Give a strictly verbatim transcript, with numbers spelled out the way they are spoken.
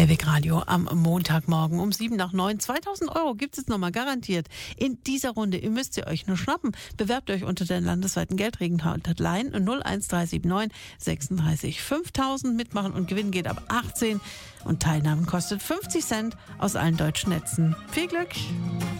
Hellwig Radio am Montagmorgen um sieben nach neun. zweitausend Euro gibt es nochmal garantiert in dieser Runde. Ihr müsst sie euch nur schnappen. Bewerbt euch unter der landesweiten Geldregen-Hotline null eins drei sieben neun sechsunddreißig fünftausend. Mitmachen und Gewinn geht ab achtzehn und Teilnahmen kostet fünfzig Cent aus allen deutschen Netzen. Viel Glück!